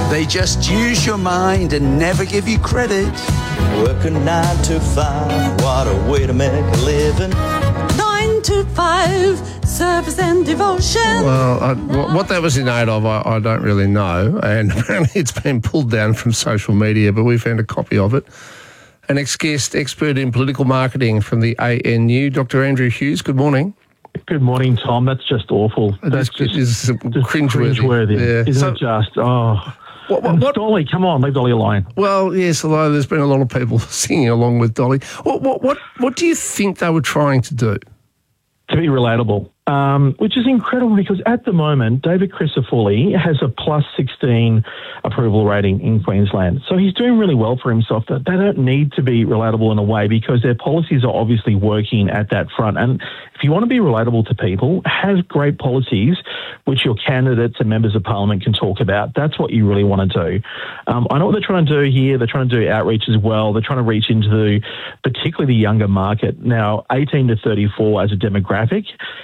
They just use your mind and never give you credit. Working 9 to 5, what a way to make a living. 9 to 5, service and devotion. Well, what that was in aid of, I don't really know, and apparently it's been pulled down from social media, but we found a copy of it. An ex-guest expert in political marketing from the ANU, Dr. Andrew Hughes. Good morning. Good morning, Tom. That's just awful. That's just cringeworthy. Yeah. Isn't it just? What? Dolly, come on, leave Dolly alone. Well, yes, although there's been a lot of people singing along with Dolly. What do you think they were trying to do? To be relatable, which is incredible because at the moment, David Crisafulli has a plus 16 approval rating in Queensland. So he's doing really well for himself. They don't need to be relatable in a way because their policies are obviously working at that front. And if you want to be relatable to people, have great policies which your candidates and members of parliament can talk about. That's what you really want to do. I know what they're trying to do here. They're trying to do outreach as well. They're trying to reach into particularly the younger market. Now, 18 to 34 as a demographic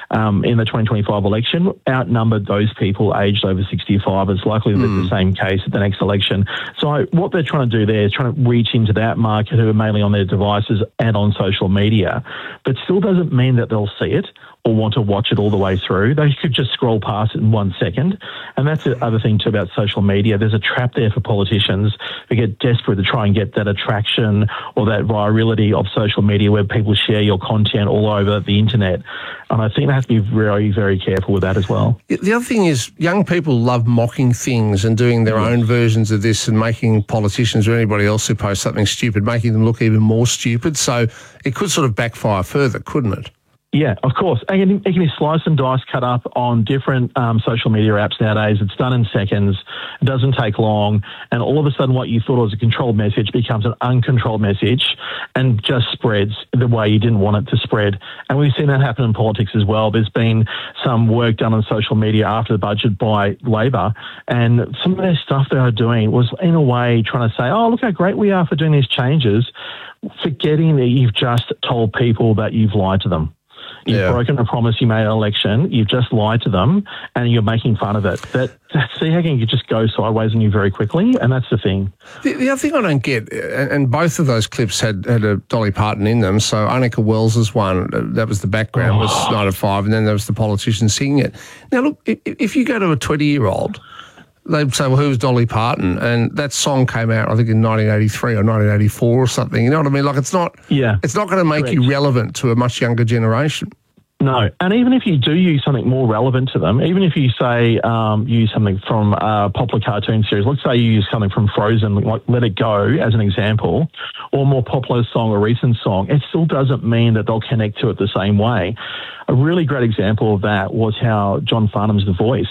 in the 2025 election outnumbered those people aged over 65. It's likely to be the same case at the next election. So what they're trying to do there is trying to reach into that market who are mainly on their devices and on social media, but still doesn't mean that they'll see it or want to watch it all the way through. They could just scroll past it in 1 second. And that's the other thing too about social media. There's a trap there for politicians who get desperate to try and get that attraction or that virality of social media where people share your content all over the internet. And I think they have to be very, very careful with that as well. The other thing is young people love mocking things and doing their own versions of this and making politicians or anybody else who posts something stupid, making them look even more stupid. So it could sort of backfire further, couldn't it? Yeah, of course. It can be sliced and diced, cut up on different social media apps nowadays. It's done in seconds. It doesn't take long. And all of a sudden what you thought was a controlled message becomes an uncontrolled message and just spreads the way you didn't want it to spread. And we've seen that happen in politics as well. There's been some work done on social media after the budget by Labor. And some of their stuff they are doing was in a way trying to say, oh, look how great we are for doing these changes, forgetting that you've just told people that you've lied to them. You've broken a promise you made at an election. You've just lied to them, and you're making fun of it. See how can you just go sideways on you very quickly, and that's the thing. The other thing I don't get, and both of those clips had a Dolly Parton in them. So Annika Wells's one, that was the background, was 9 to 5, and then there was the politician singing it. Now look, if you go to a 20-year-old. They'd say, well, who was Dolly Parton? And that song came out, I think, in 1983 or 1984 or something. You know what I mean? Like, it's not going to make you relevant to a much younger generation. No. And even if you do use something more relevant to them, even if you say use something from a popular cartoon series, let's say you use something from Frozen, like Let It Go as an example, or a more popular song or recent song, it still doesn't mean that they'll connect to it the same way. A really great example of that was how John Farnham's The Voice,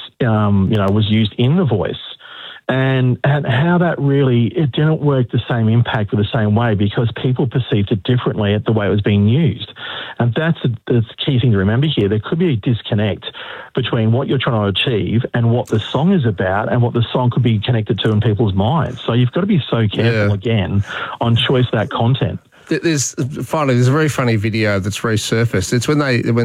was used in The Voice. And how that really, it didn't work the same impact or the same way because people perceived it differently at the way it was being used. And that's the key thing to remember here. There could be a disconnect between what you're trying to achieve and what the song is about and what the song could be connected to in people's minds. So you've got to be so careful, again, on choice of that content. There's a very funny video that's resurfaced. It's when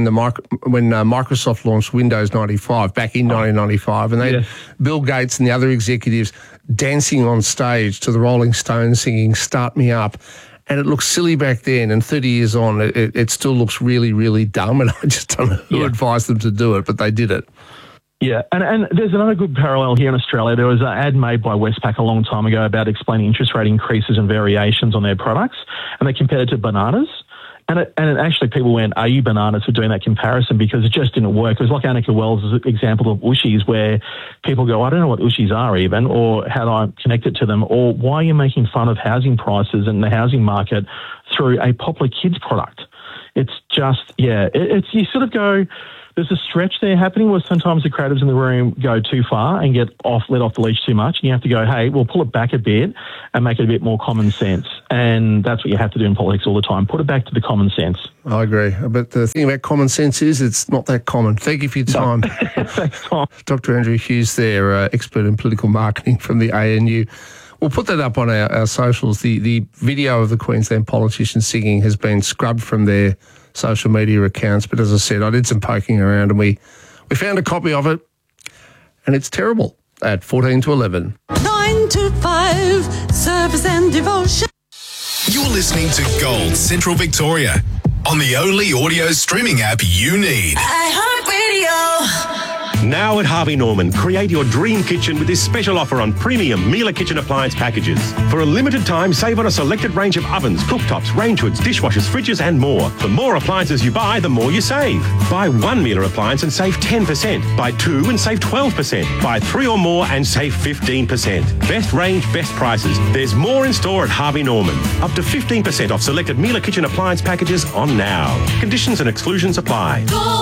Microsoft launched Windows 95 back in 1995, and Bill Gates and the other executives dancing on stage to the Rolling Stones singing "Start Me Up." And it looked silly back then, and 30 years on, it still looks really, really dumb. And I just don't know who advised them to do it, but they did it. Yeah, and there's another good parallel here in Australia. There was an ad made by Westpac a long time ago about explaining interest rate increases and variations on their products, and they compared it to bananas. And actually people went, are you bananas for doing that comparison? Because it just didn't work. It was like Annika Wells' example of Ooshies, where people go, I don't know what Ooshies are even, or how do I connect it to them, or why are you making fun of housing prices and the housing market through a popular kids product? It's just, it's you sort of go, there's a stretch there happening where sometimes the creatives in the room go too far and let off the leash too much. And you have to go, hey, we'll pull it back a bit and make it a bit more common sense. And that's what you have to do in politics all the time. Put it back to the common sense. I agree. But the thing about common sense is it's not that common. Thank you for your time. Thanks, Tom. Dr. Andrew Hughes there, expert in political marketing from the ANU. We'll put that up on our socials. The video of the Queensland politician singing has been scrubbed from their social media accounts, but as I said, I did some poking around and we found a copy of it, and it's terrible at 14 to 11. 9 725 service and devotion. You're listening to Gold Central Victoria on the only audio streaming app you need. iHeartRadio. Now at Harvey Norman, create your dream kitchen with this special offer on premium Miele kitchen appliance packages. For a limited time, save on a selected range of ovens, cooktops, range hoods, dishwashers, fridges and more. The more appliances you buy, the more you save. Buy one Miele appliance and save 10%. Buy two and save 12%. Buy three or more and save 15%. Best range, best prices. There's more in store at Harvey Norman. Up to 15% off selected Miele kitchen appliance packages on now. Conditions and exclusions apply.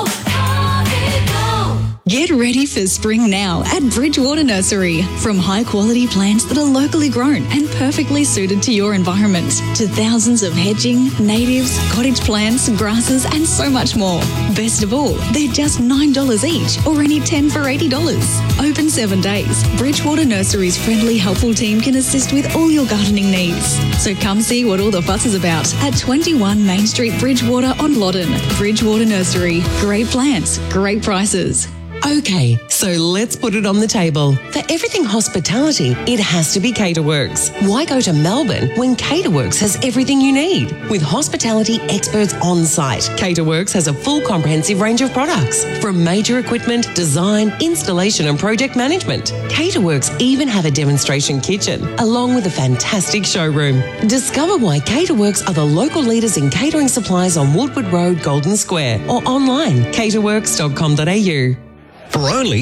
Get ready for spring now at Bridgewater Nursery. From high-quality plants that are locally grown and perfectly suited to your environment, to thousands of hedging, natives, cottage plants, grasses, and so much more. Best of all, they're just $9 each, or any 10 for $80. Open 7 days. Bridgewater Nursery's friendly, helpful team can assist with all your gardening needs. So come see what all the fuss is about at 21 Main Street, Bridgewater on Loddon. Bridgewater Nursery. Great plants, great prices. Okay, so let's put it on the table. For everything hospitality, it has to be Caterworks. Why go to Melbourne when Caterworks has everything you need? With hospitality experts on site, Caterworks has a full comprehensive range of products, from major equipment, design, installation and project management. Caterworks even have a demonstration kitchen, along with a fantastic showroom. Discover why Caterworks are the local leaders in catering supplies on Woodward Road, Golden Square, or online, caterworks.com.au. For only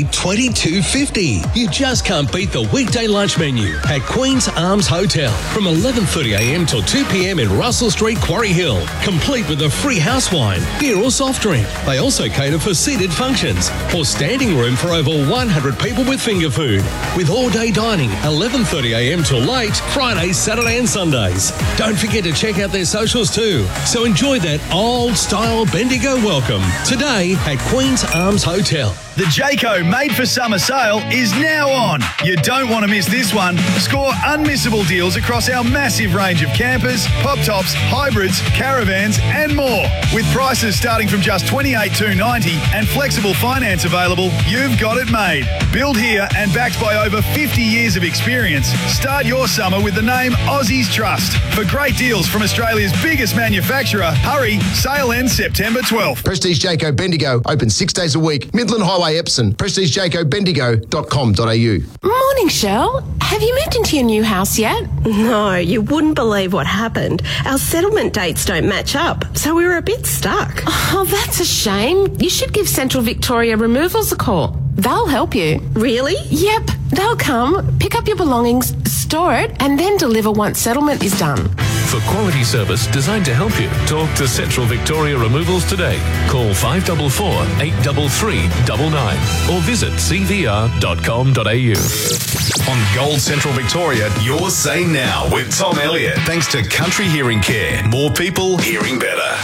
$22.50. You just can't beat the weekday lunch menu at Queen's Arms Hotel from 11:30am till 2pm in Russell Street, Quarry Hill. Complete with a free house wine, beer or soft drink. They also cater for seated functions or standing room for over 100 people with finger food. With all-day dining, 11:30am till late, Fridays, Saturday and Sundays. Don't forget to check out their socials too. So enjoy that old-style Bendigo welcome today at Queen's Arms Hotel. The Jayco Made for Summer sale is now on. You don't want to miss this one. Score unmissable deals across our massive range of campers, pop tops, hybrids, caravans and more. With prices starting from just $28,290 and flexible finance available, you've got it made. Built here and backed by over 50 years of experience. Start your summer with the name Aussies Trust. For great deals from Australia's biggest manufacturer, hurry, sale ends September 12th. Prestige Jayco Bendigo, open 6 days a week. Midland Highway, Epsom. PrestigeJaycoBendigo.com.au. Morning, Shell. Have you moved into your new house yet? No, you wouldn't believe what happened. Our settlement dates don't match up, so we were a bit stuck. Oh, that's a shame. You should give Central Victoria Removals a call. They'll help you. Really? Yep. They'll come, pick up your belongings, store it, and then deliver once settlement is done. For quality service designed to help you, talk to Central Victoria Removals today. Call 544 833 99 or visit cvr.com.au. On Gold Central Victoria, you're Say Now with Tom Elliott. Thanks to Country Hearing Care. More people hearing better.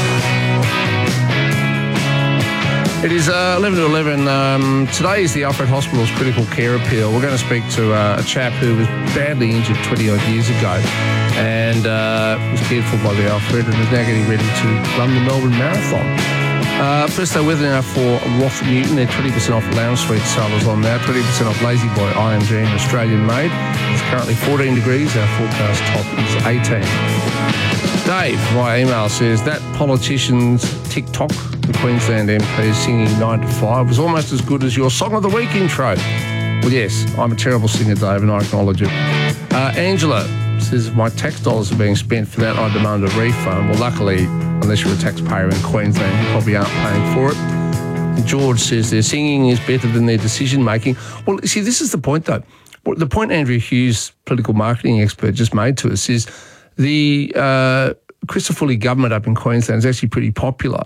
It is 11 to 11. Today is the Alfred Hospital's critical care appeal. We're going to speak to a chap who was badly injured 20-odd years ago and was cared for by the Alfred and is now getting ready to run the Melbourne Marathon. First day weather now for Roth Newton. They're 20% off lounge suite sailors on now, 20% off Lazy Boy IMG and Australian made. It's currently 14 degrees. Our forecast top is 18. Dave, via email, says that politician's TikTok, the Queensland MP singing 9 to 5, was almost as good as your Song of the Week intro. Well, yes, I'm a terrible singer, Dave, and I acknowledge it. Angela says if my tax dollars are being spent for that, I demand a refund. Well, luckily, unless you're a taxpayer in Queensland, you probably aren't paying for it. And George says their singing is better than their decision-making. Well, see, this is the point, though. The point Andrew Hughes, political marketing expert, just made to us is the Christopher Fully government up in Queensland is actually pretty popular.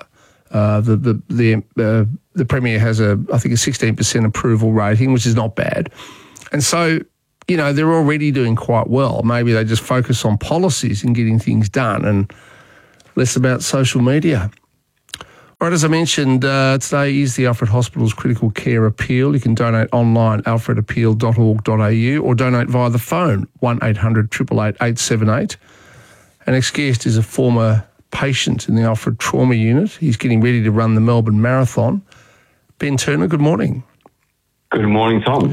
The Premier has I think a 16% approval rating, which is not bad. And so, you know, they're already doing quite well. Maybe they just focus on policies and getting things done and less about social media. All right, as I mentioned, today is the Alfred Hospital's critical care appeal. You can donate online, alfredappeal.org.au, or donate via the phone, 1800 888 878. Our next guest is a former patient in the Alfred Trauma Unit. He's getting ready to run the Melbourne Marathon. Ben Turner, good morning. Good morning, Tom.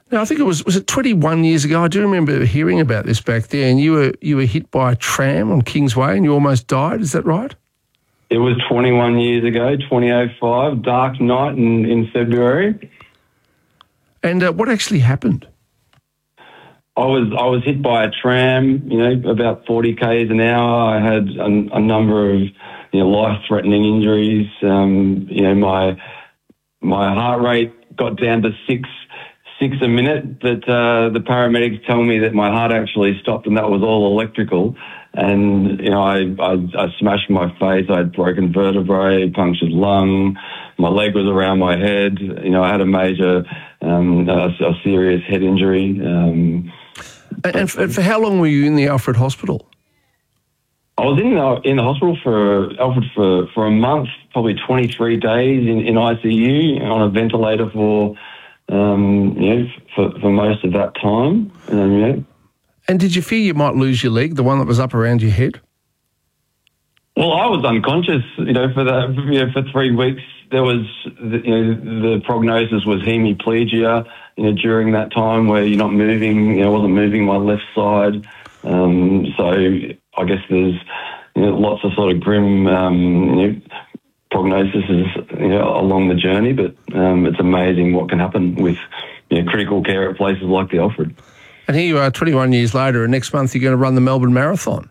Now, I think it was it 21 years ago? I do remember hearing about this back then. You were hit by a tram on Kingsway and you almost died. Is that right? It was 21 years ago, 2005, dark night in February. And what actually happened? I was hit by a tram, about 40 k's an hour. I had a number of life-threatening injuries. My heart rate got down to six a minute, but the paramedics tell me that my heart actually stopped, and that was all electrical. And I smashed my face. I had broken vertebrae, punctured lung. My leg was around my head. I had a major, a serious head injury. And for how long were you in the Alfred Hospital? I was in the hospital for a month, probably 23 days in ICU on a ventilator for most of that time. And did you fear you might lose your leg, the one that was up around your head? Well, I was unconscious, for 3 weeks. There was, the prognosis was hemiplegia, during that time where you're not moving. I wasn't moving my left side. So I guess there's, lots of sort of grim, prognosis along the journey, but it's amazing what can happen with critical care at places like the Alfred. And here you are 21 years later, and next month you're going to run the Melbourne Marathon.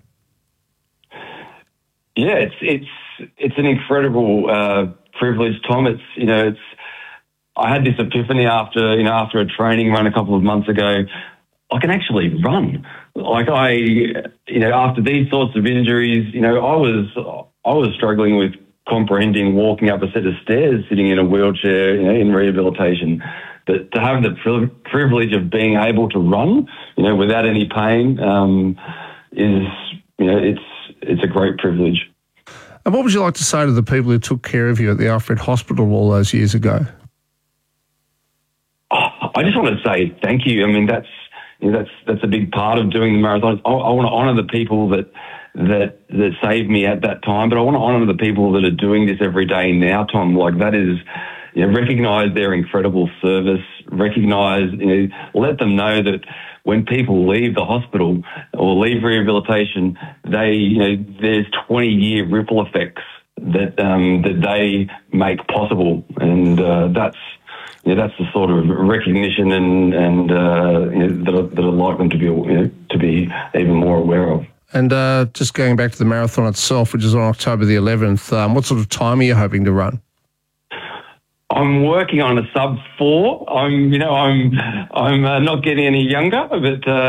Yeah, it's an incredible privilege, Tom. I had this epiphany after a training run a couple of months ago. I can actually run. After these sorts of injuries, I was struggling with comprehending walking up a set of stairs, sitting in a wheelchair, in rehabilitation. But to have the privilege of being able to run, without any pain, it's a great privilege. And what would you like to say to the people who took care of you at the Alfred Hospital all those years ago? I just want to say thank you. I mean, that's a big part of doing the marathon. I want to honour the people that saved me at that time, but I want to honour the people that are doing this every day now, Tom. That is, recognise their incredible service, recognise, let them know that when people leave the hospital or leave rehabilitation, there's 20-year ripple effects that they make possible, and that's the sort of recognition and that I'd like them to be even more aware of. And just going back to the marathon itself, which is on October the 11th, what sort of time are you hoping to run? I'm working on a sub 4. I'm not getting any younger, but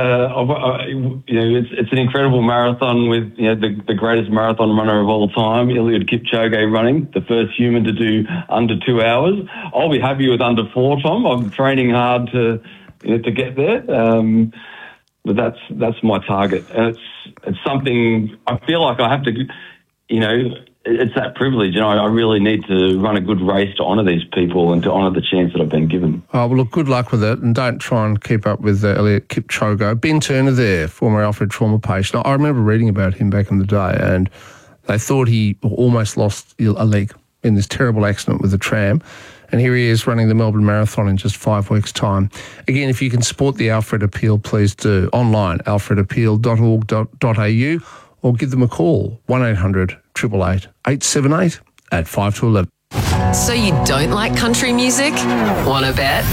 it's an incredible marathon with the greatest marathon runner of all time, Eliud Kipchoge, running, the first human to do under 2 hours. I'll be happy with under 4, Tom. I'm training hard to get there, but that's my target, and it's something I feel like I have to, it's that privilege, and I really need to run a good race to honour these people and to honour the chance that I've been given. Oh, well, look, good luck with it, and don't try and keep up with Eliud Kipchoge. Ben Turner there, former Alfred trauma patient. I remember reading about him back in the day, and they thought he almost lost a leg in this terrible accident with a tram, and here he is running the Melbourne Marathon in just 5 weeks' time. Again, if you can support the Alfred Appeal, please do. Online, alfredappeal.org.au, or give them a call, 1800 888 878 at 5 to 11. So you don't like country music? Want to bet?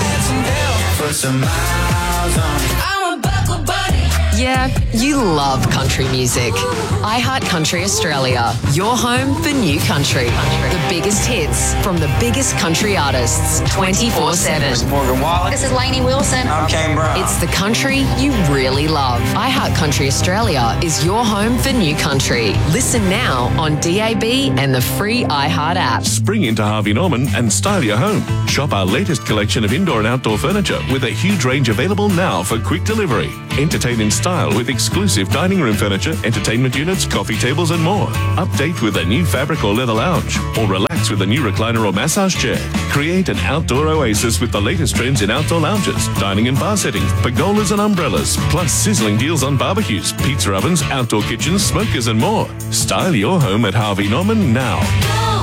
Yeah, you love country music. iHeartCountry Australia, your home for new country. The biggest hits from the biggest country artists, 24/7. This is Morgan Wallen. This is Lainey Wilson. I'm Kane Brown. It's the country you really love. iHeartCountry Australia is your home for new country. Listen now on DAB and the free iHeart app. Spring into Harvey Norman and style your home. Shop our latest collection of indoor and outdoor furniture with a huge range available now for quick delivery. Entertain in style with exclusive dining room furniture, entertainment units, coffee tables and more. Update with a new fabric or leather lounge, or relax with a new recliner or massage chair. Create an outdoor oasis with the latest trends in outdoor lounges, dining and bar settings, pergolas and umbrellas, plus sizzling deals on barbecues, pizza ovens, outdoor kitchens, smokers and more. Style your home at Harvey Norman now.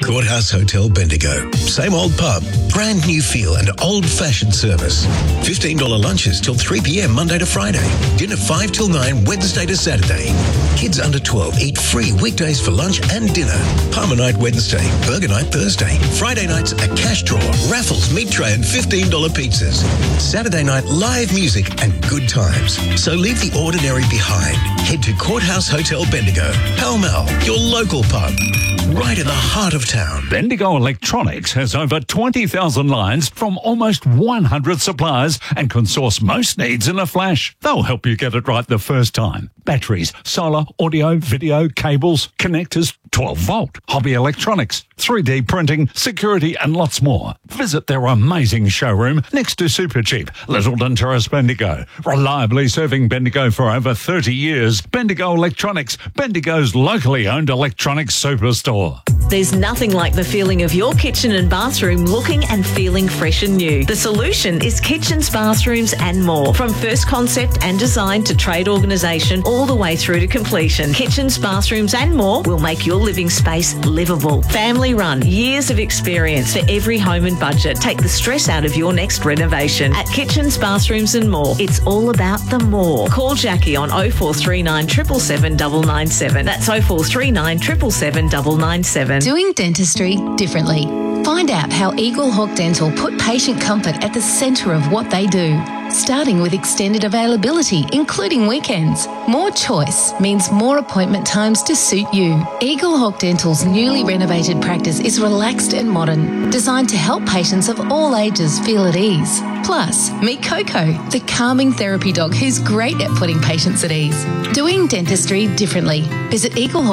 Courthouse Hotel Bendigo. Same old pub, brand new feel and old-fashioned service. $15 lunches till 3 p.m. Monday to Friday. Dinner 5 till 9 Wednesday to Saturday. Kids under 12 eat free weekdays for lunch and dinner. Palmer night Wednesday, burger night Thursday. Friday nights a cash draw, raffles, meat tray and $15 pizzas. Saturday night live music and good times. So leave the ordinary behind. Head to Courthouse Hotel Bendigo, Pall Mall, your local pub, right in the heart of town. Bendigo Electronics has over 20,000 lines from almost 100 suppliers and can source most needs in a flash. They'll help you get it right the first time. Batteries, solar, audio, video, cables, connectors, 12-volt, hobby electronics, 3D printing, security and lots more. Visit their amazing showroom next to Supercheap, Littleton Terrace, Bendigo. Reliably serving Bendigo for over 30 years. Bendigo Electronics, Bendigo's locally owned electronics superstore. There's nothing like the feeling of your kitchen and bathroom looking and feeling fresh and new. The solution is Kitchens, Bathrooms and More. From first concept and design to trade organisation all the way through to completion. Kitchens, Bathrooms and More will make your living space livable. Family run, years of experience for every home and budget. Take the stress out of your next renovation. At Kitchens, Bathrooms and More, it's all about the more. Call Jackie on 0439 777 997. That's 0439 777 997. Doing dentistry differently. Find out how Eagle Hawk Dental put patient comfort at the centre of what they do. Starting with extended availability, including weekends. More choice means more appointment times to suit you. Eagle Hawk Dental's newly renovated practice is relaxed and modern, designed to help patients of all ages feel at ease. Plus, meet Coco, the calming therapy dog who's great at putting patients at ease. Doing dentistry differently. Visit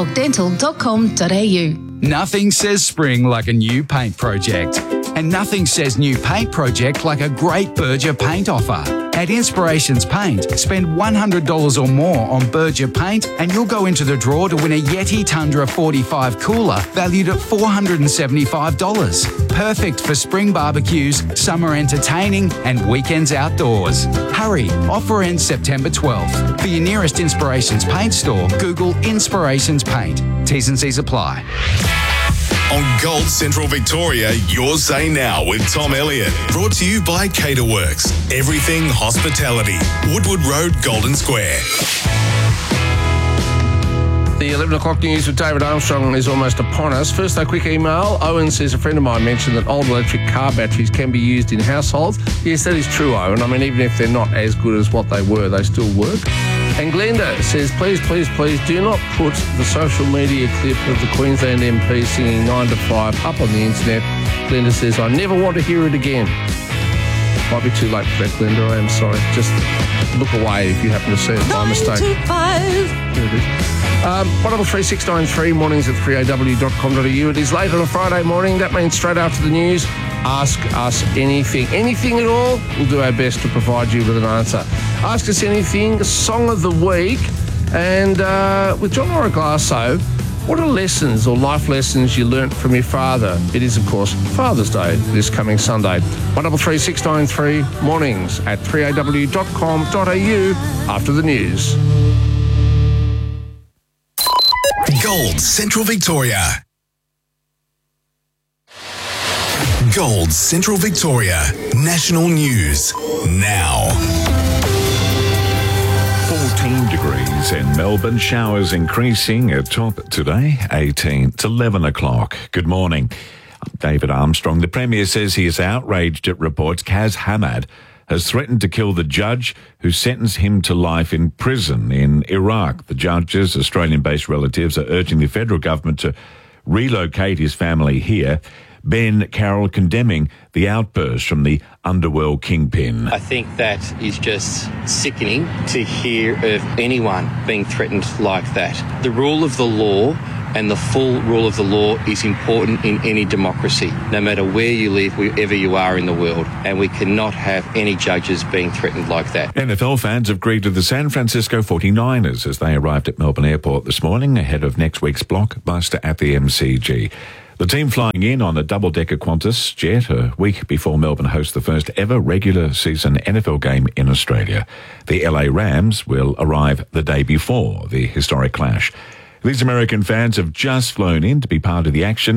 eaglehawkdental.com.au. Nothing says spring like a new paint project. And nothing says new paint project like a great Berger paint offer. At Inspirations Paint, spend $100 or more on Berger paint and you'll go into the draw to win a Yeti Tundra 45 cooler valued at $475. Perfect for spring barbecues, summer entertaining and weekends outdoors. Hurry, offer ends September 12th. For your nearest Inspirations Paint store, Google Inspirations Paint. T's and C's apply. On Gold Central Victoria, Your Say Now with Tom Elliott. Brought to you by Caterworks. Everything hospitality. Woodward Road, Golden Square. The 11 o'clock news with David Armstrong is almost upon us. First, a quick email. Owen says a friend of mine mentioned that old electric car batteries can be used in households. Yes, that is true, Owen. I mean, even if they're not as good as what they were, they still work. And Glenda says, please do not put the social media clip of the Queensland MP singing 9 to 5 up on the internet. Glenda says, I never want to hear it again. Might be too late for that, Glenda. I am sorry. Just look away if you happen to see it by mistake. 9 to 5. Here it is. 133 mornings at 3aw.com.au. It is late on a Friday morning. That means straight after the news, ask us anything. Anything at all, we'll do our best to provide you with an answer. Ask us anything, song of the week. And with John Oraglasso, what are lessons or life lessons you learnt from your father? It is, of course, Father's Day this coming Sunday. 133 mornings at 3aw.com.au after the news. Gold Central Victoria. Gold Central Victoria. National news now. 14 degrees in Melbourne. Showers increasing at top today, 18 to 11 o'clock. Good morning. I'm David Armstrong. The Premier says he is outraged at reports Kaz Hamad has threatened to kill the judge who sentenced him to life in prison in Iraq. The judge's Australian-based relatives are urging the federal government to relocate his family here. Ben Carroll condemning the outburst from the underworld kingpin. I think that is just sickening to hear of anyone being threatened like that. The rule of the law and the full rule of the law is important in any democracy, no matter where you live, wherever you are in the world. And we cannot have any judges being threatened like that. NFL fans have greeted the San Francisco 49ers as they arrived at Melbourne Airport this morning ahead of next week's blockbuster at the MCG. The team flying in on a double-decker Qantas jet a week before Melbourne hosts the first ever regular season NFL game in Australia. The LA Rams will arrive the day before the historic clash. These American fans have just flown in to be part of the action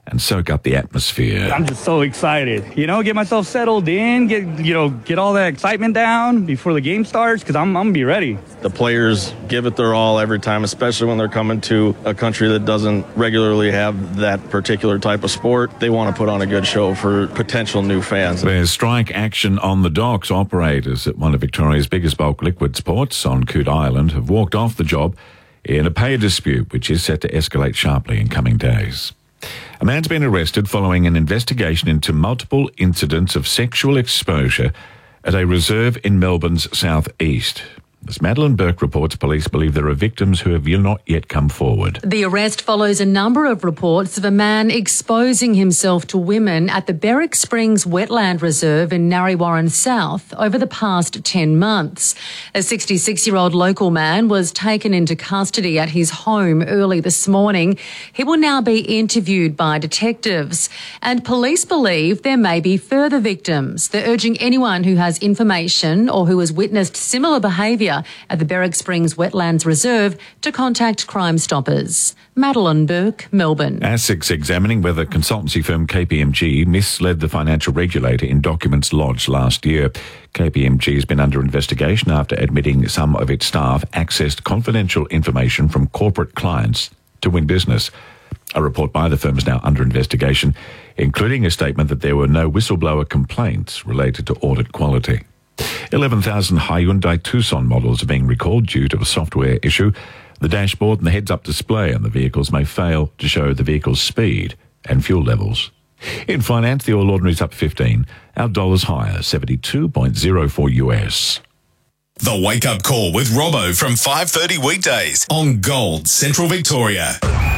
and soak up the atmosphere. I'm just so excited. Get myself settled in, get all that excitement down before the game starts, because I'm going to be ready. The players give it their all every time, especially when they're coming to a country that doesn't regularly have that particular type of sport. They want to put on a good show for potential new fans. There's strike action on the docks. Operators at one of Victoria's biggest bulk liquids ports on Coot Island have walked off the job in a pay dispute, which is set to escalate sharply in coming days. A man's been arrested following an investigation into multiple incidents of sexual exposure at a reserve in Melbourne's southeast. As Madeline Burke reports, police believe there are victims who have not yet come forward. The arrest follows a number of reports of a man exposing himself to women at the Berwick Springs Wetland Reserve in Narre South over the past 10 months. A 66-year-old local man was taken into custody at his home early this morning. He will now be interviewed by detectives. And police believe there may be further victims. They're urging anyone who has information or who has witnessed similar behaviour at the Berwick Springs Wetlands Reserve to contact Crime Stoppers. Madeline Burke, Melbourne. ASIC's examining whether consultancy firm KPMG misled the financial regulator in documents lodged last year. KPMG has been under investigation after admitting some of its staff accessed confidential information from corporate clients to win business. A report by the firm is now under investigation, including a statement that there were no whistleblower complaints related to audit quality. 11,000 Hyundai Tucson models are being recalled due to a software issue. The dashboard and the heads-up display on the vehicles may fail to show the vehicle's speed and fuel levels. In finance, the All Ordinary's up 15. Our dollar's higher, 72.04 US. The Wake Up Call with Robbo from 5:30 weekdays on Gold Central Victoria.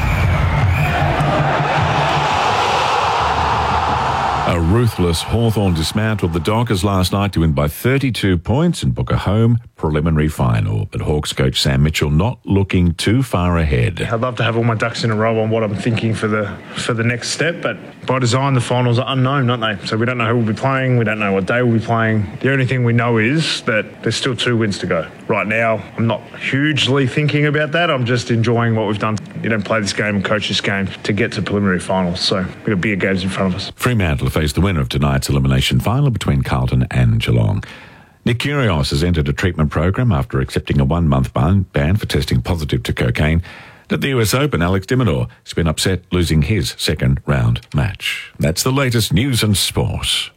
A ruthless Hawthorn dismantled the Dockers last night to win by 32 points and book a home preliminary final. But Hawks coach Sam Mitchell not looking too far ahead. I'd love to have all my ducks in a row on what I'm thinking for the next step, but by design the finals are unknown, aren't they? So we don't know who will be playing, we don't know what day we'll be playing. The only thing we know is that there's still 2 wins to go. Right now, I'm not hugely thinking about that. I'm just enjoying what we've done. You don't play this game and coach this game to get to preliminary finals. So we've got bigger games in front of us. Fremantle face the winner of tonight's elimination final between Carlton and Geelong. Nick Kyrgios has entered a treatment program after accepting a 1-month ban for testing positive to cocaine. At the US Open, Alex de Minaur has been upset losing his second round match. That's the latest news and sport.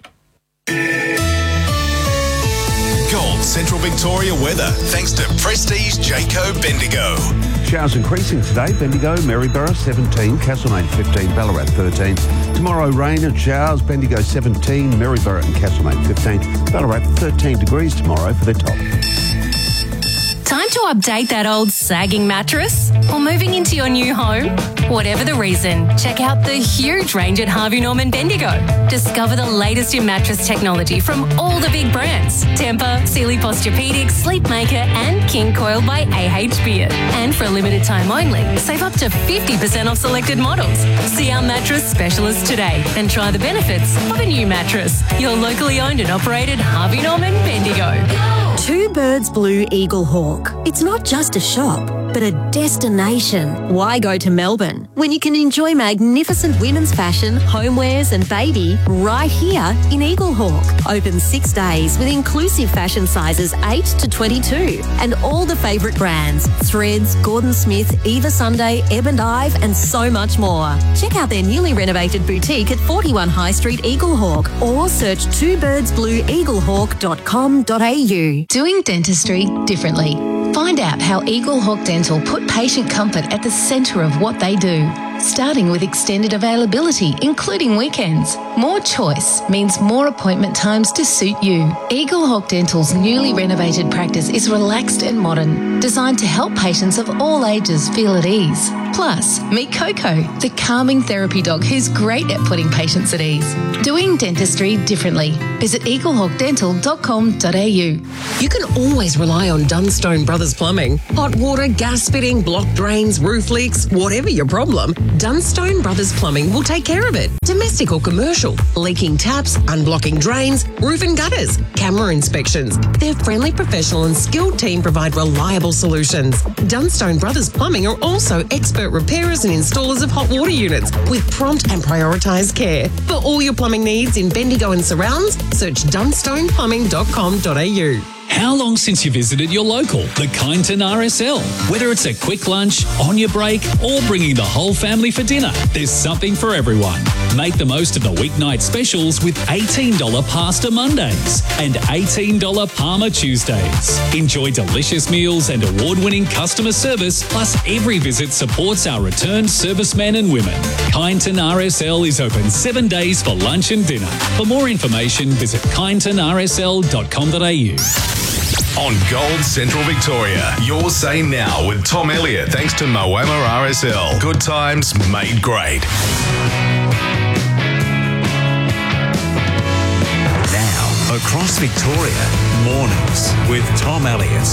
Gold Central Victoria weather, thanks to Prestige Jayco Bendigo. Showers increasing today. Bendigo, Maryborough 17, Castlemaine 15, Ballarat 13. Tomorrow rain and showers. Bendigo 17, Maryborough and Castlemaine 15. Ballarat 13 degrees tomorrow for the top. Time to update that old sagging mattress? Or moving into your new home? Whatever the reason, check out the huge range at Harvey Norman Bendigo. Discover the latest in mattress technology from all the big brands. Tempur, Sealy Posturepedic, Sleepmaker and King Coil by AH Beard. And for a limited time only, save up to 50% off selected models. See our mattress specialist today and try the benefits of a new mattress. Your locally owned and operated Harvey Norman Bendigo. Two Birds Blue Eagle Hawk. It's not just a shop, but a destination. Why go to Melbourne when you can enjoy magnificent women's fashion, homewares and baby right here in Eagle Hawk? Open 6 days with inclusive fashion sizes 8 to 22 and all the favourite brands, Threads, Gordon Smith, Eva Sunday, Ebb and Ive and so much more. Check out their newly renovated boutique at 41 High Street, Eagle Hawk, or search twobirdsblueeaglehawk.com.au. Doing dentistry differently. Find out how Eagle Hawk Dental put patient comfort at the centre of what they do. Starting with extended availability, including weekends. More choice means more appointment times to suit you. Eagle Hawk Dental's newly renovated practice is relaxed and modern, designed to help patients of all ages feel at ease. Plus, meet Coco, the calming therapy dog who's great at putting patients at ease. Doing dentistry differently. Visit eaglehawkdental.com.au. You can always rely on Dunstone Brothers Plumbing. Hot water, gas fitting, blocked drains, roof leaks, whatever your problem, Dunstone Brothers Plumbing will take care of it. Domestic or commercial, leaking taps, unblocking drains, roof and gutters, camera inspections. Their friendly, professional and skilled team provide reliable solutions. Dunstone Brothers Plumbing are also expert expert repairers and installers of hot water units with prompt and prioritised care. For all your plumbing needs in Bendigo and surrounds, search dunstoneplumbing.com.au. How long since you visited your local, the Kyneton RSL? Whether it's a quick lunch, on your break, or bringing the whole family for dinner, there's something for everyone. Make the most of the weeknight specials with $18 Pasta Mondays and $18 Parma Tuesdays. Enjoy delicious meals and award-winning customer service, plus every visit supports our returned servicemen and women. Kyneton RSL is open 7 days for lunch and dinner. For more information, visit kynetonrsl.com.au. On Gold Central Victoria, your say now with Tom Elliott, thanks to Moama RSL. Good times made great. Now, across Victoria, mornings with Tom Elliott.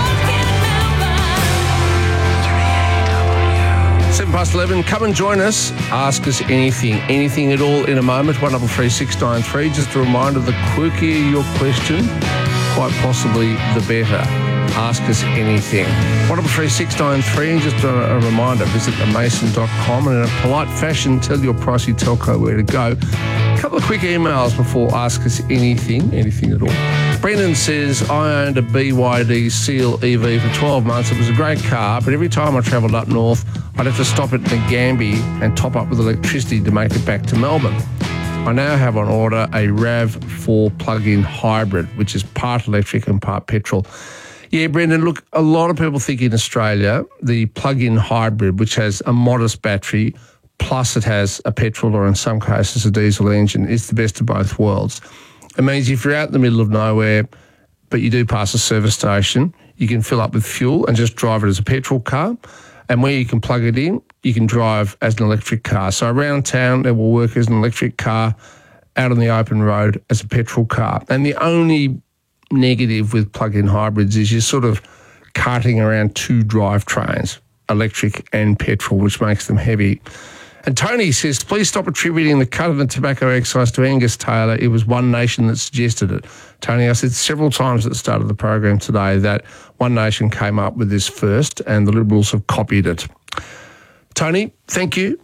11. Come and join us. Ask us anything at all in a moment. 133693. Just a reminder, the quirkier your question, quite possibly the better. Ask us anything. 133693. And just a reminder, visit themason.com and in a polite fashion, tell your pricey telco where to go. A couple of quick emails before Ask Us anything at all. Brendan says, I owned a BYD Seal EV for 12 months. It was a great car, but every time I travelled up north, I'd have to stop at Ngambie and top up with electricity to make it back to Melbourne. I now have on order a RAV4 plug-in hybrid, which is part electric and part petrol. Yeah, Brendan, look, a lot of people think in Australia the plug-in hybrid, which has a modest battery, plus it has a petrol or in some cases a diesel engine, is the best of both worlds. It means if you're out in the middle of nowhere, but you do pass a service station, you can fill up with fuel and just drive it as a petrol car. And where you can plug it in, you can drive as an electric car. So around town, it will work as an electric car, out on the open road as a petrol car. And the only negative with plug-in hybrids is you're sort of carting around two drivetrains, electric and petrol, which makes them heavy. And Tony says, please stop attributing the cut of the tobacco excise to Angus Taylor. It was One Nation that suggested it. Tony, I said several times at the start of the program today that One Nation came up with this first and the Liberals have copied it. Tony, thank you.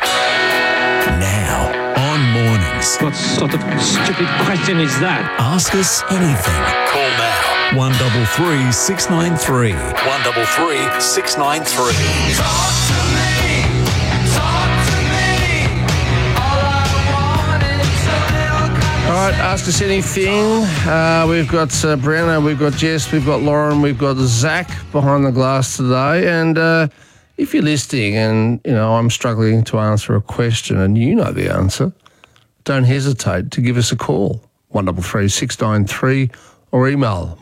Now, on mornings. What sort of stupid question is that? Ask us anything. Call now. 133 693. 133 693. Talk to me. All right, ask us anything. We've got Brenna, we've got Jess, we've got Lauren, we've got Zach behind the glass today. And if you're listening and, I'm struggling to answer a question and you know the answer, don't hesitate to give us a call, 133 693, or email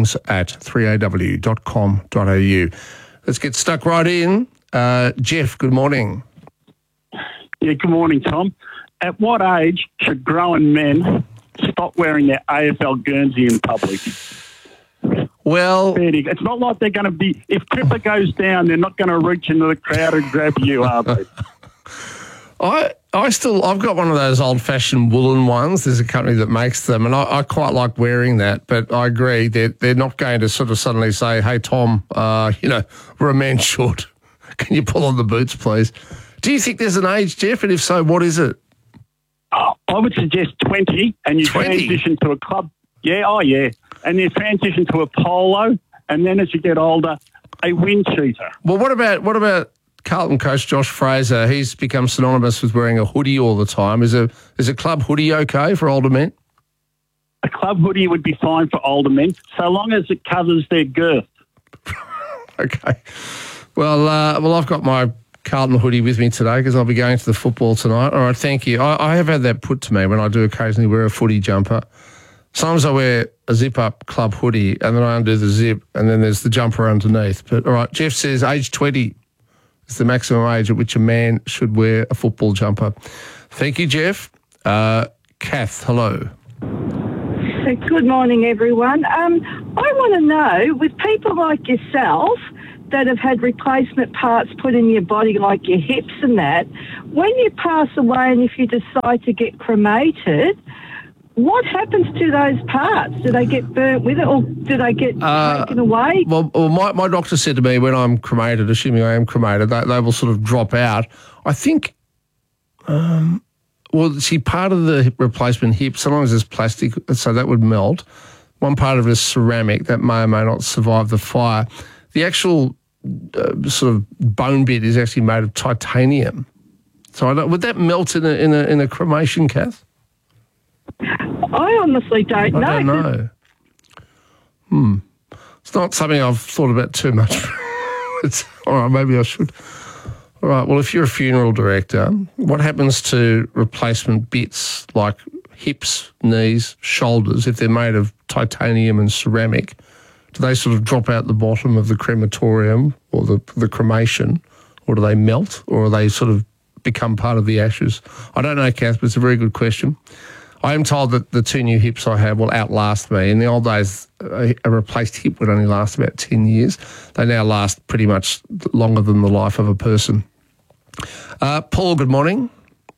mornings@3aw.com.au. Let's get stuck right in. Jeff, good morning. Yeah, good morning, Tom. At what age should grown men stop wearing their AFL Guernsey in public? Well, it's not like they're going to be, if Cripper goes down, they're not going to reach into the crowd and grab you, are they? I've got one of those old-fashioned woolen ones. There's a company that makes them, and I quite like wearing that, but I agree they're not going to sort of suddenly say, hey, Tom, we're a man short. Can you pull on the boots, please? Do you think there's an age, Jeff, and if so, what is it? I would suggest 20, and you 20? transition to a club. Yeah, and you transition to a polo, and then as you get older, a wind cheater. Well, what about Carlton coach Josh Fraser? He's become synonymous with wearing a hoodie all the time. Is a club hoodie okay for older men? A club hoodie would be fine for older men, so long as it covers their girth. Okay. Well, I've got my Carlton hoodie with me today because I'll be going to the football tonight. All right, thank you. I have had that put to me when I do occasionally wear a footy jumper. Sometimes I wear a zip-up club hoodie and then I undo the zip and then there's the jumper underneath. But, all right, Jeff says age 20 is the maximum age at which a man should wear a football jumper. Thank you, Jeff. Kath, hello. Good morning, everyone. I want to know, with people like yourself that have had replacement parts put in your body, like your hips and that, when you pass away and if you decide to get cremated, what happens to those parts? Do they get burnt with it, or do they get taken away? Well, my doctor said to me when I'm cremated, assuming I am cremated, they will sort of drop out. I think, part of the replacement hip, sometimes there's plastic, so that would melt. One part of it is ceramic that may or may not survive the fire. The actual sort of bone bit is actually made of titanium. So would that melt in a cremation, Kath? I honestly don't know. I don't know. It's not something I've thought about too much. All right, maybe I should. All right, well, if you're a funeral director, what happens to replacement bits like hips, knees, shoulders, if they're made of titanium and ceramic? Do they sort of drop out the bottom of the crematorium or the cremation, or do they melt, or are they sort of become part of the ashes? I don't know, Kath, but it's a very good question. I am told that the 2 new hips I have will outlast me. In the old days, a replaced hip would only last about 10 years. They now last pretty much longer than the life of a person. Paul, good morning.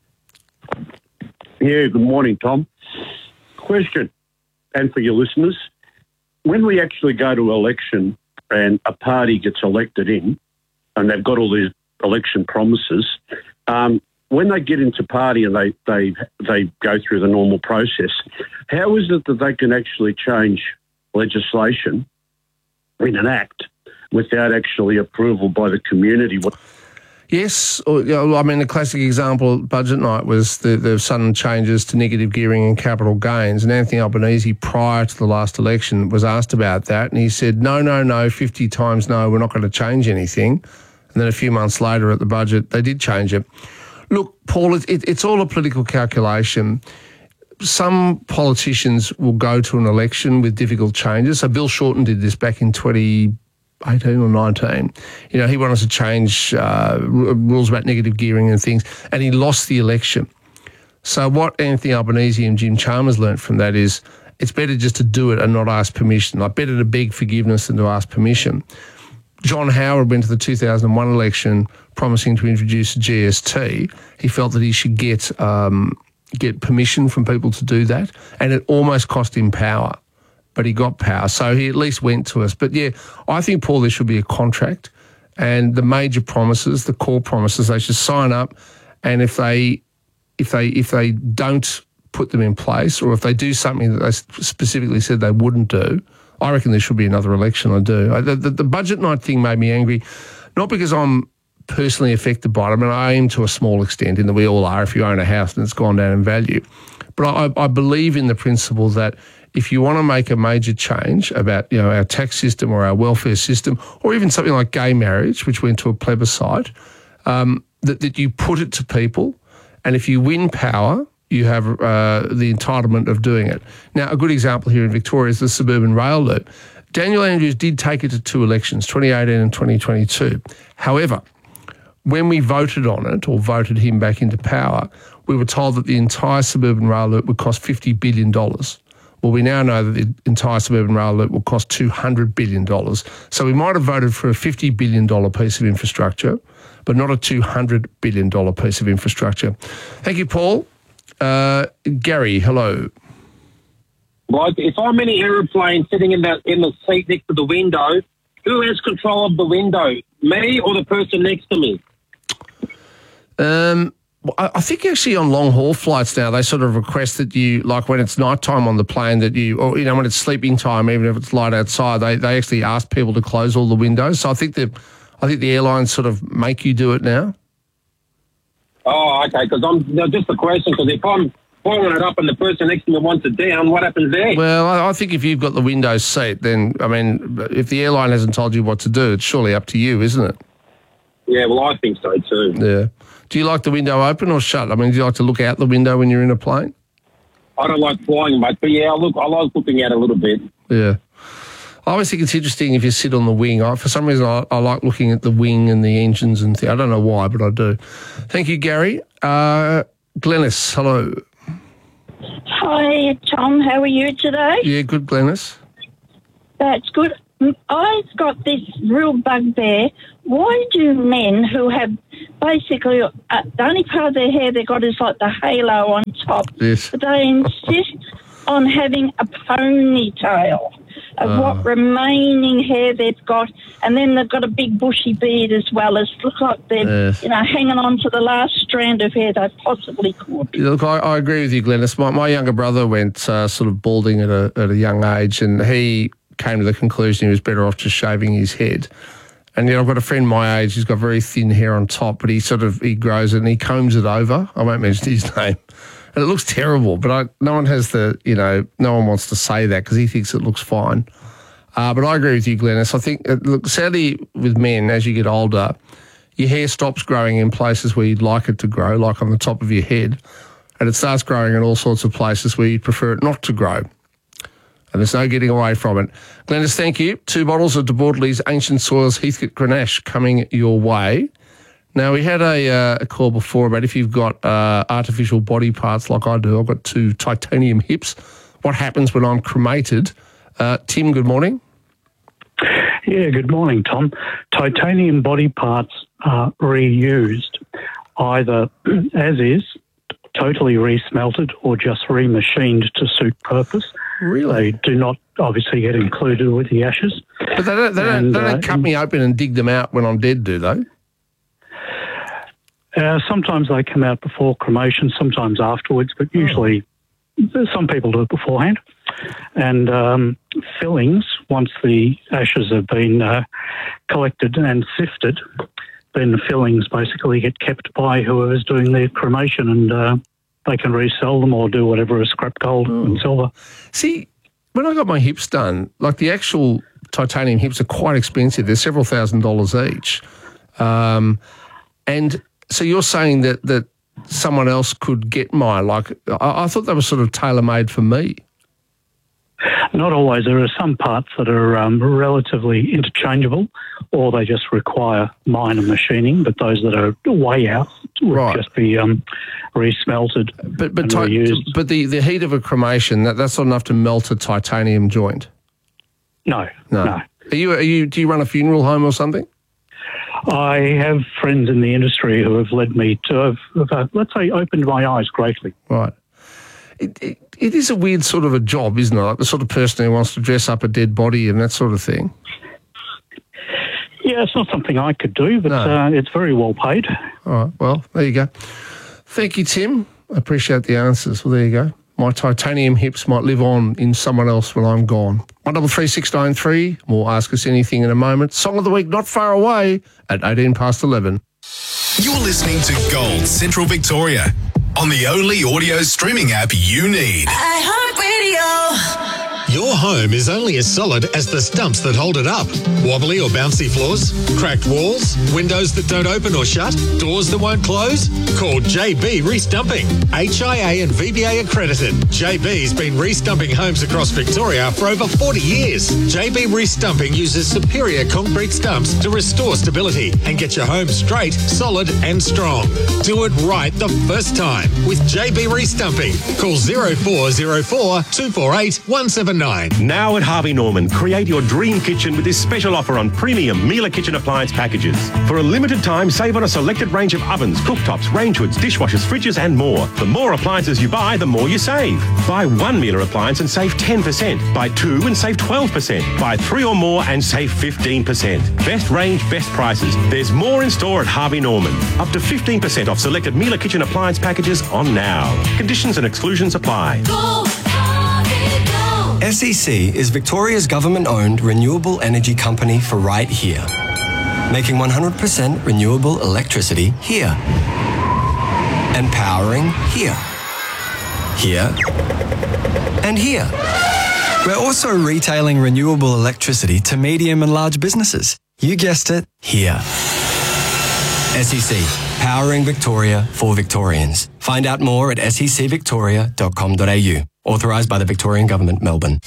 Yeah, good morning, Tom. Question, and for your listeners, when we actually go to election and a party gets elected in, and they've got all these election promises, when they get into party and they go through the normal process, how is it that they can actually change legislation in an act without actually approval by the community? Yes, I mean, the classic example at budget night was the sudden changes to negative gearing and capital gains. And Anthony Albanese, prior to the last election, was asked about that. And he said, no, 50 times no, we're not going to change anything. And then a few months later at the budget, they did change it. Look, Paul, it's all a political calculation. Some politicians will go to an election with difficult changes. So Bill Shorten did this back in 2018 or 19. You know, he wanted to change rules about negative gearing and things, and he lost the election. So what Anthony Albanese and Jim Chalmers learnt from that is it's better just to do it and not ask permission. Like, better to beg forgiveness than to ask permission. John Howard went to the 2001 election promising to introduce a GST. He felt that he should get permission from people to do that, and it almost cost him power. But he got power, so he at least went to us. But yeah, I think, Paul, there should be a contract, and the major promises, the core promises, they should sign up. And if they don't put them in place, or if they do something that they specifically said they wouldn't do, I reckon there should be another election. I do. The budget night thing made me angry, not because I'm personally affected by it. I mean, I am to a small extent, in that we all are if you own a house and it's gone down in value. But I believe in the principle that if you want to make a major change about, you know, our tax system or our welfare system, or even something like gay marriage, which went to a plebiscite, that you put it to people, and if you win power, you have the entitlement of doing it. Now, a good example here in Victoria is the suburban rail loop. Daniel Andrews did take it to 2 elections, 2018 and 2022. However, when we voted on it, or voted him back into power, we were told that the entire suburban rail loop would cost $50 billion. Well, we now know that the entire suburban rail loop will cost $200 billion. So we might have voted for a $50 billion piece of infrastructure, but not a $200 billion piece of infrastructure. Thank you, Paul. Gary, hello. Right, if I'm in an aeroplane sitting in the seat next to the window, who has control of the window, me or the person next to me? I think actually on long haul flights now, they sort of request that you, like when it's nighttime on the plane, that you, or, you know, when it's sleeping time, even if it's light outside, they actually ask people to close all the windows. So I think the airlines sort of make you do it now. Oh, okay, because just a question, because if I'm pulling it up and the person next to me wants it down, what happens there? Well, I think if you've got the window seat, then, I mean, if the airline hasn't told you what to do, it's surely up to you, isn't it? Yeah, well, I think so too. Yeah. Do you like the window open or shut? I mean, do you like to look out the window when you're in a plane? I don't like flying, mate, but yeah, I like looking out a little bit. Yeah. I always think it's interesting if you sit on the wing. For some reason, I like looking at the wing and the engines and things. I don't know why, but I do. Thank you, Gary. Glenys, hello. Hi, Tom. How are you today? Yeah, good, Glenys. That's good. I've got this real bugbear. Why do men who have basically the only part of their hair they got is like the halo on top, yes, but they insist on having a ponytail of what remaining hair they've got, and then they've got a big bushy beard as well. As look like they're hanging on to the last strand of hair they possibly could. Look, I agree with you, Glennis. My younger brother went sort of balding at a young age, and he came to the conclusion he was better off just shaving his head. And I've got a friend my age who's got very thin hair on top, but he grows it and he combs it over. I won't mention his name. And it looks terrible, but no one wants to say that because he thinks it looks fine. But I agree with you, Glennis. I think, sadly, with men, as you get older, your hair stops growing in places where you'd like it to grow, like on the top of your head, and it starts growing in all sorts of places where you'd prefer it not to grow. And there's no getting away from it. Glennis, thank you. 2 bottles of De Bortolys Ancient Soils Heathcote Grenache coming your way. Now, we had a call before about if you've got artificial body parts like I do. I've got 2 titanium hips. What happens when I'm cremated? Tim, good morning. Yeah, good morning, Tom. Titanium body parts are reused, either as is, totally resmelted, or just remachined to suit purpose. Really? They do not obviously get included with the ashes. But they don't cut me open and dig them out when I'm dead, do they? Sometimes they come out before cremation, sometimes afterwards, but usually some people do it beforehand. And fillings, once the ashes have been collected and sifted, then the fillings basically get kept by whoever's doing their cremation, and they can resell them or do whatever as scrap gold and silver. See, when I got my hips done, like the actual titanium hips are quite expensive. They're several $1,000s each. And so you're saying that someone else could get mine? Like, I thought they were sort of tailor-made for me. Not always. There are some parts that are relatively interchangeable, or they just require minor machining, but those that are way out would just be resmelted and reused. But the heat of a cremation, that's not enough to melt a titanium joint? No. Do you run a funeral home or something? I have friends in the industry who have led me to have, let's say, opened my eyes greatly. Right. It is a weird sort of a job, isn't it? Like the sort of person who wants to dress up a dead body and that sort of thing. Yeah, it's not something I could do, but it's very well paid. All right, well, there you go. Thank you, Tim. I appreciate the answers. Well, there you go. My titanium hips might live on in someone else when I'm gone. 133693. More Ask Us Anything in a moment. Song of the Week not far away at 11:11. You're listening to Gold Central Victoria on the only audio streaming app you need. iHeartRadio. Your home is only as solid as the stumps that hold it up. Wobbly or bouncy floors? Cracked walls? Windows that don't open or shut? Doors that won't close? Call JB Restumping. HIA and VBA accredited. JB's been restumping homes across Victoria for over 40 years. JB Restumping uses superior concrete stumps to restore stability and get your home straight, solid and strong. Do it right the first time with JB Restumping. Call 0404 248 179. Now at Harvey Norman, create your dream kitchen with this special offer on premium Miele kitchen appliance packages. For a limited time, save on a selected range of ovens, cooktops, range hoods, dishwashers, fridges and more. The more appliances you buy, the more you save. Buy 1 Miele appliance and save 10%. Buy 2 and save 12%. Buy 3 or more and save 15%. Best range, best prices. There's more in store at Harvey Norman. Up to 15% off selected Miele kitchen appliance packages on now. Conditions and exclusions apply. SEC is Victoria's government-owned renewable energy company for right here. Making 100% renewable electricity here. And powering here. Here. And here. We're also retailing renewable electricity to medium and large businesses. You guessed it, here. SEC, powering Victoria for Victorians. Find out more at secvictoria.com.au. Authorised by the Victorian Government, Melbourne. This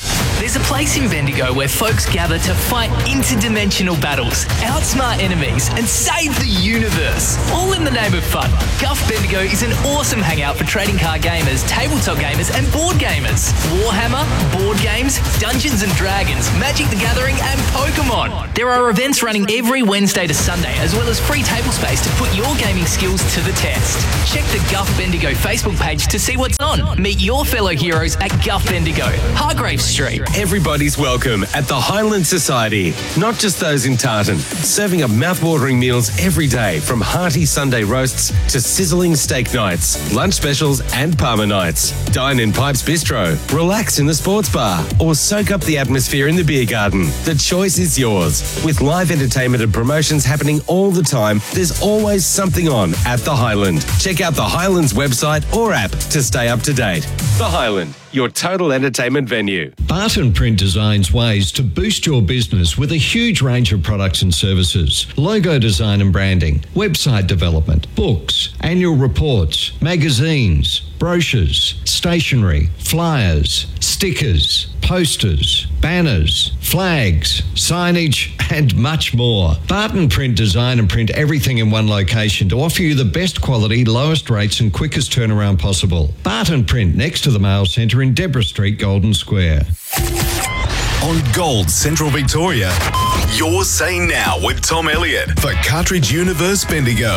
There's a place in Bendigo where folks gather to fight interdimensional battles, outsmart enemies, and save the universe, all in the name of fun. Guff Bendigo is an awesome hangout for trading card gamers, tabletop gamers, and board gamers. Warhammer, board games, Dungeons and Dragons, Magic the Gathering, and Pokemon. There are events running every Wednesday to Sunday, as well as free table space to put your gaming skills to the test. Check the Guff Bendigo Facebook page to see what's on. Meet your fellow heroes at Guff Bendigo, Hargrave Street. Everybody's welcome at the Highland Society, not just those in Tartan. Serving up mouth-watering meals every day, from hearty Sunday roasts to sizzling steak nights, lunch specials and Parma nights. Dine in Pipes Bistro, relax in the sports bar, or soak up the atmosphere in the beer garden. The choice is yours. With live entertainment and promotions happening all the time, there's always something on at the Highland. Check out the Highlands website or app to stay up to date. The Highland, your total entertainment venue. Barton Print designs ways to boost your business with a huge range of products and services. Logo design and branding, website development, books, annual reports, magazines, brochures, stationery, flyers, stickers, posters, banners, flags, signage, and much more. Barton Print design and print everything in one location to offer you the best quality, lowest rates and quickest turnaround possible. Barton Print, next to the Mail Centre in Deborah Street, Golden Square. On Gold Central Victoria, Your Say Now with Tom Elliott for Cartridge Universe Bendigo.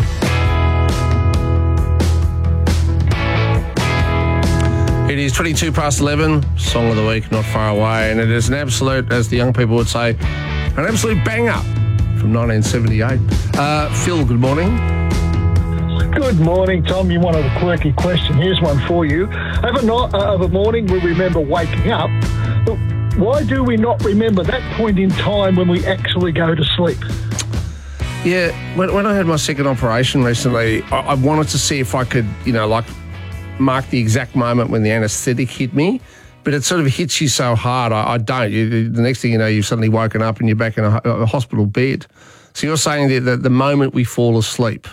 It is 22 past 11, Song of the Week, Not Far Away, and it is an absolute, as the young people would say, an absolute banger from 1978. Phil, good morning. Good morning, Tom. You wanted a quirky question. Here's one for you. Of a morning we remember waking up, but why do we not remember that point in time when we actually go to sleep? Yeah, when I had my second operation recently, I wanted to see if I could, mark the exact moment when the anaesthetic hit me, but it sort of hits you so hard, I don't. The next thing you know, you've suddenly woken up and you're back in a hospital bed. So you're saying that the moment we fall asleep.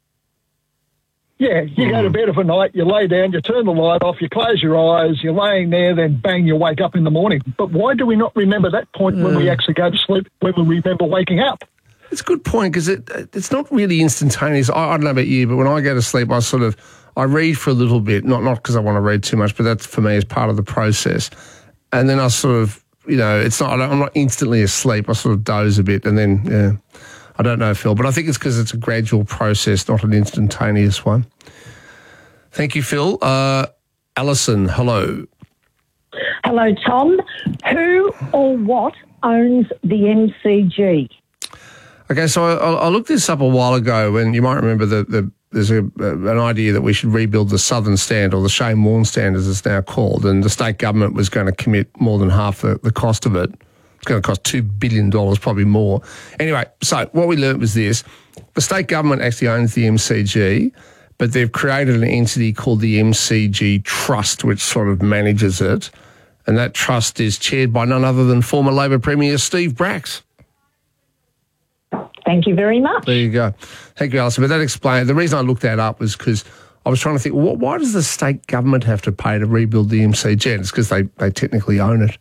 Yeah, you go to bed of a night, you lay down, you turn the light off, you close your eyes, you're laying there, then bang, you wake up in the morning. But why do we not remember that point when we actually go to sleep, when we remember waking up? It's a good point, because it's not really instantaneous. I don't know about you, but when I go to sleep, I read for a little bit, not because I want to read too much, but that for me is part of the process. And then I sort of, I'm not instantly asleep. I sort of doze a bit, and then, I don't know, Phil, but I think it's because it's a gradual process, not an instantaneous one. Thank you, Phil. Alison, hello. Hello, Tom. Who or what owns the MCG? Okay, so I looked this up a while ago, and you might remember that there's an idea that we should rebuild the Southern Stand, or the Shane Warne Stand as it's now called, and the state government was going to commit more than half the cost of it. It's going to cost $2 billion, probably more. Anyway, so what we learnt was this. The state government actually owns the MCG, but they've created an entity called the MCG Trust, which sort of manages it, and that trust is chaired by none other than former Labor Premier Steve Bracks. Thank you very much. There you go. Thank you, Alison. But that explains, the reason I looked that up was because I was trying to think, why does the state government have to pay to rebuild the MCG? And it's because they technically own it.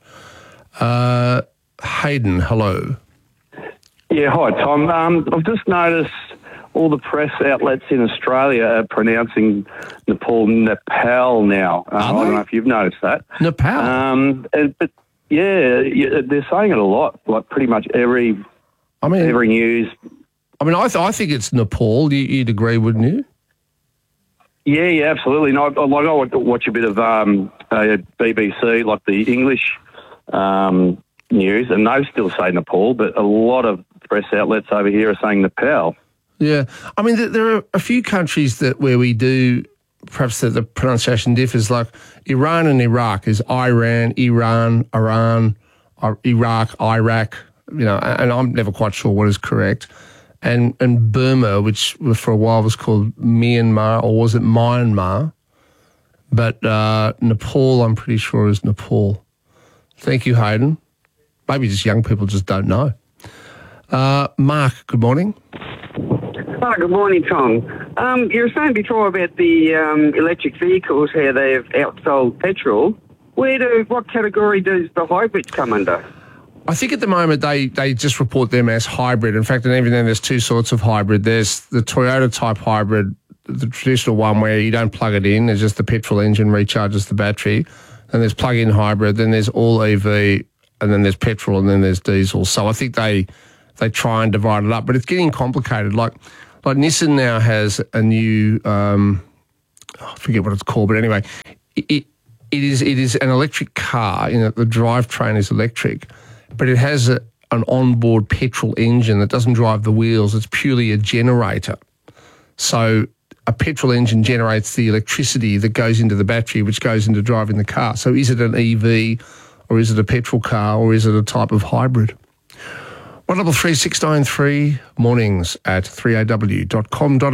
Hayden, hello. Yeah, hi, Tom. I've just noticed all the press outlets in Australia are pronouncing Nepal now. I don't know if you've noticed that. Nepal? But yeah, they're saying it a lot, like pretty much every news. I mean, I think it's Nepal. You'd agree, wouldn't you? Yeah, absolutely. No, I watch a bit of BBC, like the English news, and they still say Nepal, but a lot of press outlets over here are saying Nepal. Yeah. I mean, there are a few countries where we do, perhaps the pronunciation differs, like Iran and Iraq is Iran, Iran, Iraq, Iraq, and I'm never quite sure what is correct. And Burma, which for a while was called Myanmar, or was it Myanmar? But Nepal, I'm pretty sure, is Nepal. Thank you, Hayden. Maybe just young people just don't know. Mark, good morning. Hi, good morning, Tom. You were saying before about the electric vehicles, how they've outsold petrol. What category does the hybrids come under? I think at the moment they just report them as hybrid. In fact, and even then there's two sorts of hybrid. There's the Toyota type hybrid, the traditional one where you don't plug it in. It's just the petrol engine recharges the battery. And there's plug-in hybrid. Then there's all EV, and then there's petrol, and then there's diesel. So I think they try and divide it up. But it's getting complicated. Like Nissan now has a new, I forget what it's called, but anyway, it is an electric car. You know, the drivetrain is electric, but it has an onboard petrol engine that doesn't drive the wheels. It's purely a generator. So a petrol engine generates the electricity that goes into the battery, which goes into driving the car. So is it an EV, or is it a petrol car, or is it a type of hybrid? 133 693 mornings at 3aw.com.au.